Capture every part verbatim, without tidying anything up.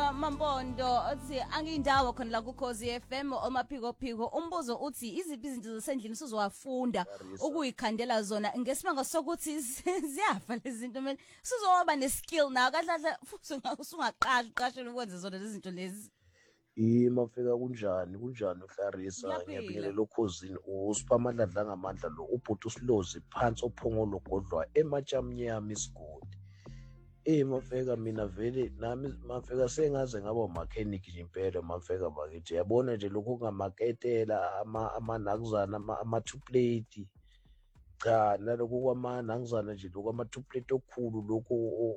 Ukhona Mampondo uthi angiyindawo khona la kuKhosi F M omaphiko phiko umbuzo uthi iziphi izinto zasendlini sizowafunda ukuyikhandela zona ngesimanga sokuthi ziyafa lezi zinto manje sizoba neskill na kahle kahle futhi usungaqasha uqashela ukwenza zona lezi zinto lezi. Imafika kunjani kunjani uClarissa ngiyabingelela ukhosini usipha amadla ngamandla lo ubhuti usilozi phansi ophongolo godlwa ematshamnyama isigodi. Eh mafeka mina vele nami mafeka sengaze ngaba umechanic nje impela mafeka bakithi yabona nje lokho kungamaketela ama amanakuzana ama two plate cha nalokho kwamanakuzana nje lokho ama two plate okukhulu lokho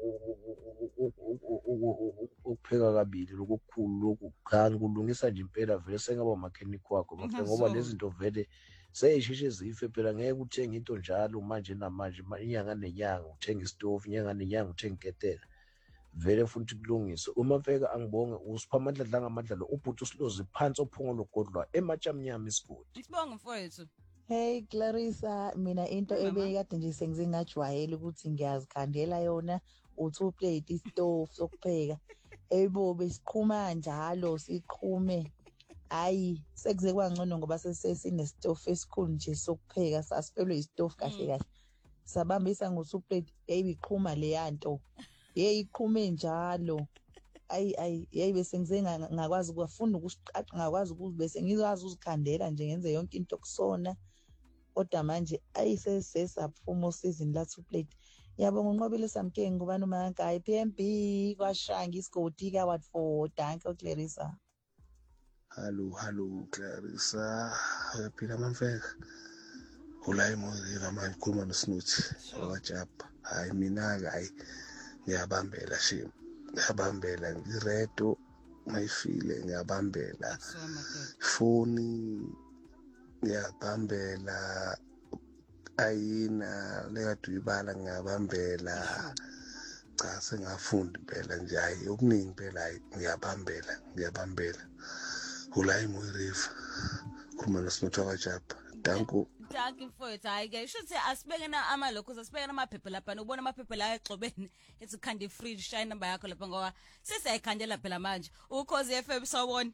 ukupheka kabili lokho okukhulu lokho khani kulungisa nje impela vele sengaba umechanic wakho mafeka ngoba lezi zinto vele seyisheshe zife phela ngeke uthenge into njalo manje namanje inyanga nenyanga uthenga istove inyanga nenyanga uthenga iketela vele futhi kulungisa uma mfeka angibonge usipha amadla ngamandla lo ubhuti usilozi phansi ophongolo godlwa ematshamnyama isigodi. Sibonge mfowethu. Hey Clarissa, mina into ebekade nje sengizingajwayele ukuthi ngiyazikhandela yona u-two plate istove sokupheka eyibo besiqhuma njalo siqhume. Hayi sekuze kwangcono ngoba sesine stove esikhulu nje sokupheka sasiphelwe istove kahle kahle sabambisa ngo-two plate eyiqhuma le yanto yeyiqhume njalo ayi ayi yeyi bese ngize ngakwazi ukufuna ukusiqaqa ngakwazi ukuthi bese ngizwazi uzikhandela nje ngenze yonke into kusona kodwa manje ayisesesaphumo season la two plate yabonga unqobile samkenge ngubani umangayi P M B kwashanga isigodi ka what for danke Clarissa. Hello, hello, Clarissa. Uyaphila Mamfeka? Ulayi mozila manje khuluma noSnuthi wakajapa. Hayi mina hayi ngiyabambela shim. Ngiyabambela ngiredo mayifile ngiyabambela. Phone ngiyabambela ayina lekaduyibala ngiyabambela. Cha sengafundi phela nje hayi okuningi phela hayi ngiyabambela ngiyabambela. Ulayi moirifa khuluma noSnuthi wakajapa. Danko. Danke mfowethu hayi ke shuthi asibeke na amalokho asibeke amaphepha lapha ubona amaphepha la exobeni ethi khandi free shine number yakho lapha ngoba sesiyayikhandela phela manje uKhosi F M sawubona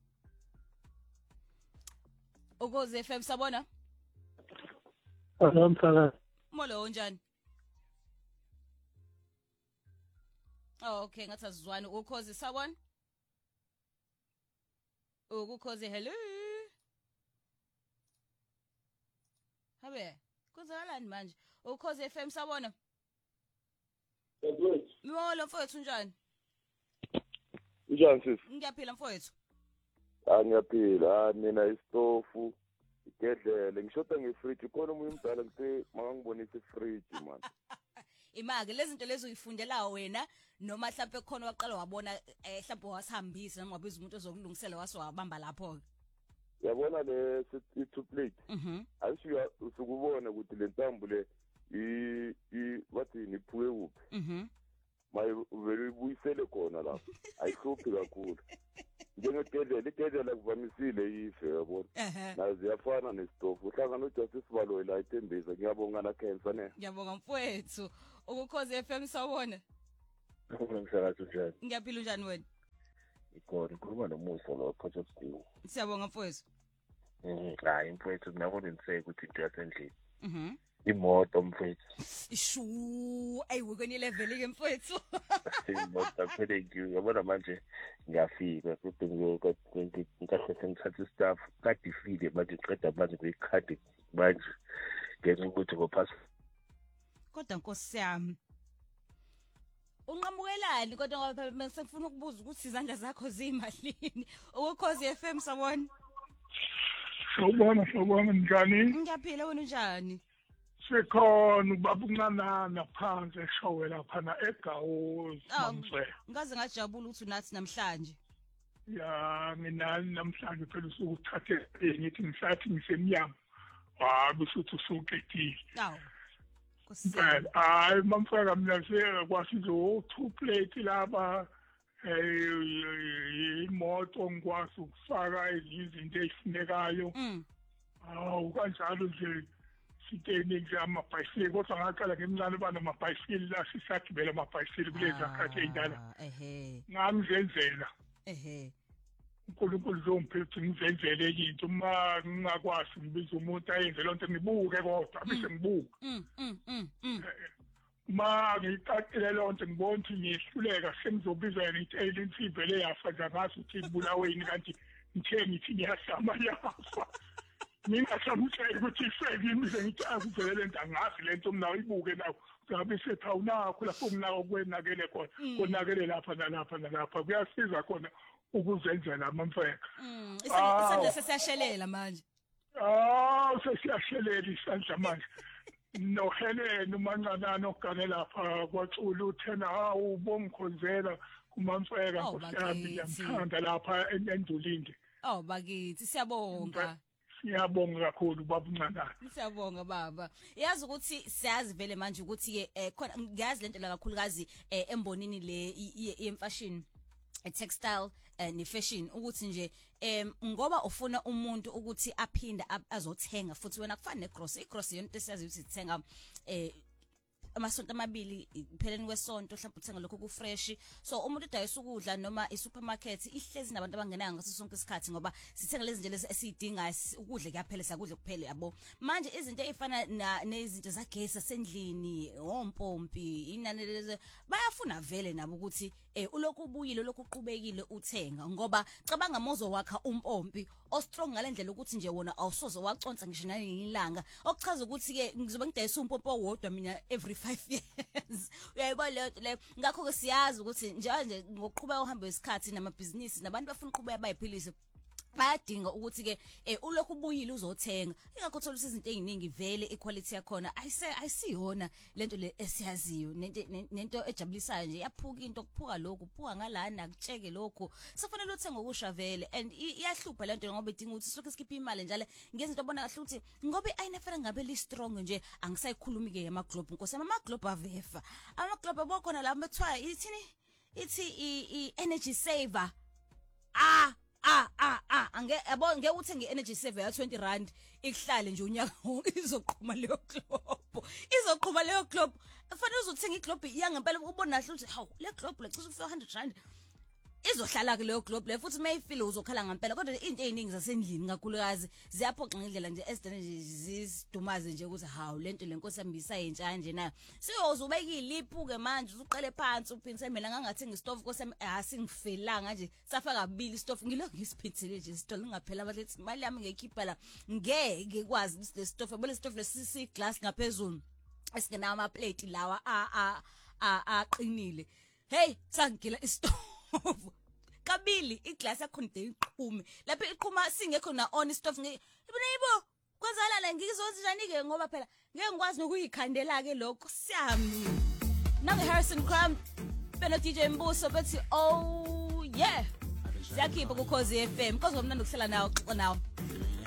uKhosi F M sabona Alhamdulillah molo unjani Oh okay ngathi asizwani uKhosi sabona uKhosi hello Habe, kuzalani manje? uKhosi F M sabona? Yebo. Molo mfowethu unjani? Unjani sisi? Ngiyaphila mfowethu. Ah ngiyaphila, ah mina istofu, igedlele, ngishoda ngefridge, khona umunye umdala ngithe makangibonise ifridge man. Imake lezi zinto lezo uyifundela wena noma mhlawumbe khona waqala wabona eh mhlawumbe wasihambisa noma wabiza umuntu ozokulungisela wasewabamba lapho ke. Yabona le two plate. Mhm. Ayisho usukubona ukuthi le ntambo le i i wathi niphuke kuphi. Mhm. Maye vele ubuyisele khona lapho. Ayihluphi kakhulu. Njengegedlela igedlela kuvamisile ife yabona. Na ziyafana nesitofu. Uhlangana uJustice Baloyi la eTembisa ngiyabonga na cancer ne. Ngiyabonga mfowethu. uKhosi F M sawubona? Ngiyabonga njani? Ngiyaphila njani wena? Ikhona khuluma noMusa lo Port School. Siyabonga mfowethu. Mhm, hayi mfowethu ngiyabona nise ukuthi into yasendlini. Mhm. Imoto mfowethu. Ishu, ayiwe kwenye level ke mfowethu. Imoto phela ngiyabona manje ngiyafika futhi ngiyokwenza ngikahle sengithatha istaff kade ifile manje qeda manje kuyikhadi manje ngenxa ukuthi ngophasa. Kodwa Nkosi yami unqamukelani kodwa ngoba sengifuna ukubuza ukuthi izandla zakho zimalini uKhosi F M sabona Sawubona sawubona njani Ngiyaphila wena unjani Sekhona ubaba uNanana phansi eshowe lapha na eGawozi Mamfwe Ngaze ngajabula ukuthi unathi namhlanje Ya mina namhlanje phela usukuthathe ngithi ngisathi ngisemnyama hayi usuthi usuqedile Aw Well, hayi mamfaka mina sekwasizo two plate laba eh imoto ngikwazi ukufaka izinto ezifunekayo. Mm. Awu kanjalo nje siteni ngamabhayisikili kodwa ngaqala ngemncane banamabhayisikili la sisagibela amabhayisikili kulezi akhathi ey'ndala ehe ngamzenzela ehe uNkulunkulu zongiphe ukuthi ngizenzele into uma ngingakwazi ngibiza umuntu ayenze lonto ngibuke kodwa bese ngibuka mm mm mm mm ma ngicacile lonto ngibona ukuthi ngiyehluleka sengizobiza yena ithi alien fever le yafa njengathi uthi ibulaweni kanti ngithe ngithi ngiyasama yafa ningasamtshela ukuthi ifekini sengithi akuvele lento angazi lento mina uyibuke nawo ngabe sethawu nakho lapho nginako kwenakele khona konakele lapha nalapha nalapha kuyasiza khona ukuzenzela amamfeka mm isandla sesiyashelela manje ah sesiyashelela isandla manje no Helen umancanana ogane lapha kwaCulu uthena hawu bomkhonzela kumamfeka nkosiyami ngiyamthanda lapha endulinde oh bakithi siyabonga siyabonga kakhulu baba uNcanana siyabonga baba yazi ukuthi siyazi vele manje ukuthi ke khona ngiyazi lento la kakhulukazi embonini le yemfashion textile ne fashion ukuthi nje em ngoba ufuna umuntu ukuthi aphinda azothenga futhi wena kufana negrocery igrocery yonto esiyazi ukuthi ithenga eh amasonto amabili kupheleni kwesonto mhlawumbe uthenga lokho ku fresh so umuntu udayisa ukudla noma i-supermarket ihlezi nabantu abangenayo ngaso sonke isikhathi ngoba sithenga lezi zinto lezi esiyidinga ukudla kuyaphela sakudla kuphele yabo manje izinto ezifana nezinto zagesi sendlini ompompi inani lezi bayafuna vele nabo ukuthi ulokhu ubuyile lokhu uqhubekile uthenga ngoba cabanga mozo wakha umpompi o strong ngalendlela ukuthi nje wona awusoze waconsa ngisho nalilanga okuchaza ukuthi ke ngizobe ngidayisa umpompi owodwa mina every five years uyayibona le ngakho ke siyazi ukuthi nje ngokuqhubeka uhamba isikhathi namabhizinisi nabantu bafuna uqhubeka bayiphilise bayadinga ukuthi ke ulokhu ubuyile uzothenga ingakho uthola izinto eziningi vele equality yakhona ayise ayisiyona lento le esiyaziyo nento ejabulisayo nje yaphuka into kuphuka lokho kuphuka ngalana akutsheke lokho sifanele uthenga okusha vele and iyahlupha lento ngoba idinga ukuthi soke sikhiphe imali njalo ngezinto obona kahle ukuthi ngoba ayinefere ngabe li strong nje angisayikhulumi ke ama globe nkosi ama globe avefa ama globe abokhona la methwa ithini ithi i energy saver ah ah ah ah ange yabo ngeke uthenge energy saver ya twenty rand ikuhlale nje unyaka wonke izoqhuma leyo globe izoqhuma leyo globe kufanele uzothenga iglobe yangempela ubona nahle ukuthi hawu le globe lecishe four hundred rand izohlala ke leyo globe le futhi mayifile uzokhala ngempela kodwa into eziningi zasendlini kakhulukazi ziyaphoqa ngendlela nje esidane nje zisidumaze nje ukuthi hawu lento lenkosi yambisa yentsha nje nayo siyozubeka iliphuke manje uzuqale phansi uphindise mina ngangathenga istove kosi asingifelanga nje safa kabili istove ngilo ngisiphithile nje isitolo ngaphela abathi imali yami ngekhipha la ngeke kwazi ukuthi le stove bele stove lesisi glass ngaphezulu esingena ama plate lawa a a aqinile hey sangila istove kabili iglass yakho nde iqhume lapha iqhuma singekho na on stove nge ibona yibo kwenzala la ngizonze njani ke ngoba phela ngeke ngikwazi nokuyikhandela ke lokho siyami nange Harrison Crumb beno D J Mbuso bethi oh yeah siyakhipha ku Khosi F M kozomnandi ukuhlala nawo xixo nawo